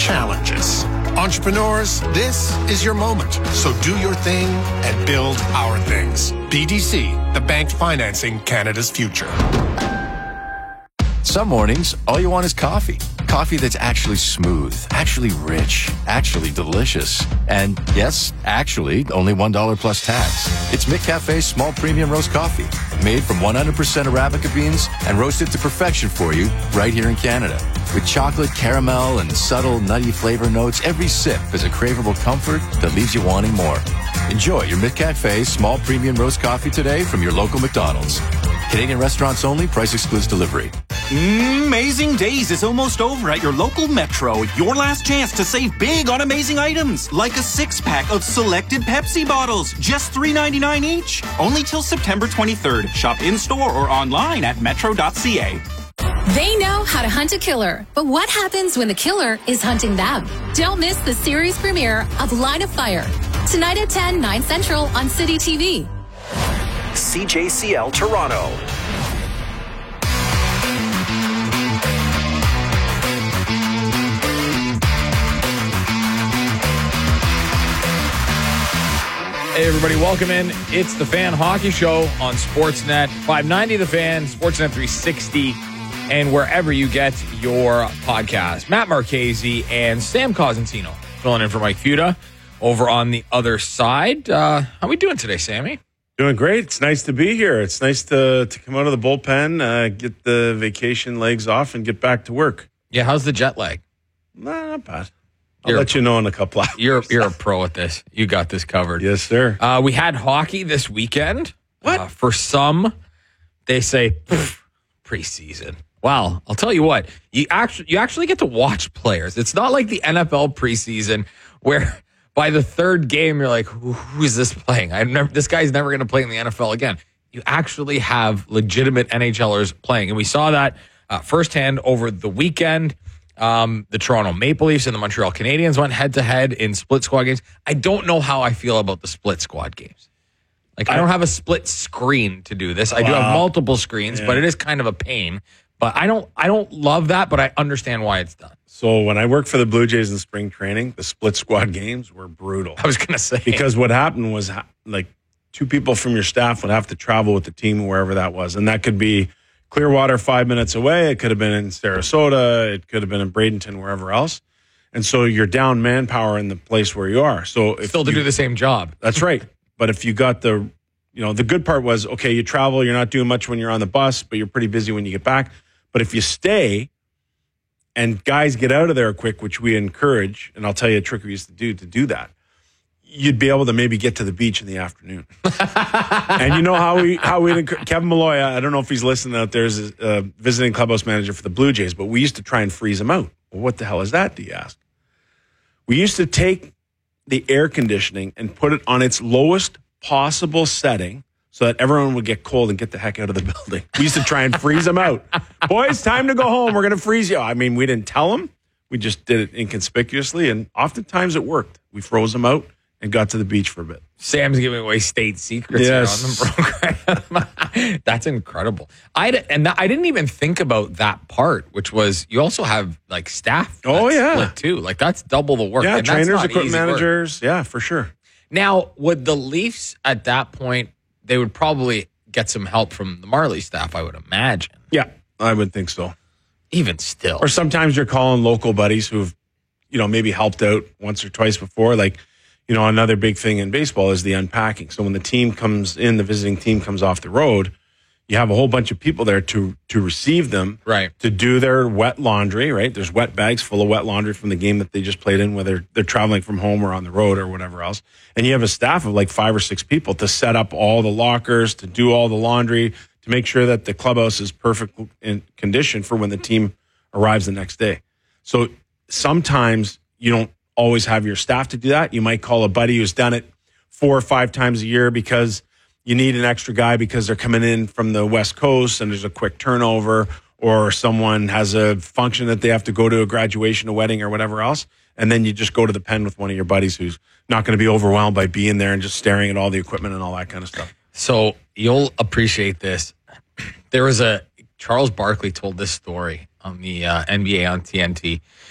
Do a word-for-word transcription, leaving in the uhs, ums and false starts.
challenges. Entrepreneurs, this is your moment. So do your thing and build our things. B D C, the bank financing Canada's future. Some mornings, all you want is coffee. Coffee that's actually smooth, actually rich, actually delicious. And yes, actually, only one dollar plus tax. It's McCafe's small premium roast coffee, made from one hundred percent Arabica beans and roasted to perfection for you right here in Canada. With chocolate, caramel, and subtle nutty flavor notes, every sip is a craveable comfort that leaves you wanting more. Enjoy your McCafe small premium roast coffee today from your local McDonald's. Canadian restaurants only. Price excludes delivery. Amazing Days is almost over at your local Metro. Your last chance to save big on amazing items, like a six-pack of selected Pepsi bottles, just three ninety-nine each. Only till September twenty-third. Shop in-store or online at metro dot c a. They know how to hunt a killer, but what happens when the killer is hunting them? Don't miss the series premiere of Line of Fire. Tonight at ten, nine Central on City T V. C J C L Toronto. Hey, everybody, welcome in. It's the Fan Hockey Show on Sportsnet five ninety The Fan, Sportsnet three sixty, and wherever you get your podcast. Matt Marchese and Sam Cosentino filling in for Mike Fuda over on the other side. Uh, how we doing today, Sammy? Doing great. It's nice to be here. It's nice to, to come out of the bullpen, uh, get the vacation legs off, and get back to work. Yeah, how's the jet lag? Nah, not bad. I'll You're let you know in a couple hours. You're you're a pro at this. You got this covered. Yes, sir. Uh, we had hockey this weekend. What? Uh, for some, they say preseason. Well, I'll tell you what. You actually you actually get to watch players. It's not like the N F L preseason where by the third game you're like, who, who is this playing? I never. This guy's never going to play in the N F L again. You actually have legitimate NHLers playing, and we saw that uh, firsthand over the weekend. Um, the Toronto Maple Leafs and the Montreal Canadiens went head-to-head in split squad games. I don't know how I feel about the split squad games. Like, I don't have a split screen to do this. I do Wow. have multiple screens, Yeah. but it is kind of a pain. But I don't I don't love that, but I understand why it's done. So when I worked for the Blue Jays in spring training, the split squad games were brutal. I was going to say. Because what happened was, like, two people from your staff would have to travel with the team wherever that was. And that could be Clearwater, five minutes away. It could have been in Sarasota. It could have been in Bradenton, wherever else. And so you're down manpower in the place where you are. So if Still to you, do the same job. That's right. But if you got the, you know, the good part was, okay, you travel, you're not doing much when you're on the bus, but you're pretty busy when you get back. But if you stay and guys get out of there quick, which we encourage, and I'll tell you a trick we used to do to do that, you'd be able to maybe get to the beach in the afternoon. And you know how we, how we, Kevin Malloy, I don't know if he's listening out there, is a visiting clubhouse manager for the Blue Jays, but we used to try and freeze him out. Well, what the hell is that, do you ask? We used to take the air conditioning and put it on its lowest possible setting so that everyone would get cold and get the heck out of the building. We used to try and freeze them out. Boys, time to go home. We're going to freeze you. I mean, we didn't tell them. We just did it inconspicuously, and oftentimes it worked. We froze them out and got to the beach for a bit. Sam's giving away state secrets Yes. here on the program. That's incredible. I and that, I didn't even think about that part, which was you also have like staff. Oh, that's yeah. split too. Like that's double the work. Yeah, and that's trainers, not equipment easy work. managers. Yeah, for sure. Now, would the Leafs at that point? They would probably get some help from the Marley staff, I would imagine. Yeah, I would think so. Even still, Or sometimes you're calling local buddies who've, you know, maybe helped out once or twice before. Like, you know, another big thing in baseball is the unpacking. So when the team comes in, the visiting team comes off the road, you have a whole bunch of people there to to receive them, right? To do their wet laundry, right? There's wet bags full of wet laundry from the game that they just played in, whether they're traveling from home or on the road or whatever else. And you have a staff of like five or six people to set up all the lockers, to do all the laundry, to make sure that the clubhouse is perfect in condition for when the team arrives the next day. So sometimes you don't always have your staff to do that. You might call a buddy who's done it four or five times a year because you need an extra guy because they're coming in from the West Coast and there's a quick turnover, or someone has a function that they have to go to, a graduation, a wedding, or whatever else. And then you just go to the pen with one of your buddies who's not going to be overwhelmed by being there and just staring at all the equipment and all that kind of stuff. So you'll appreciate this. There was a, Charles Barkley told this story on the uh, N B A on T N T.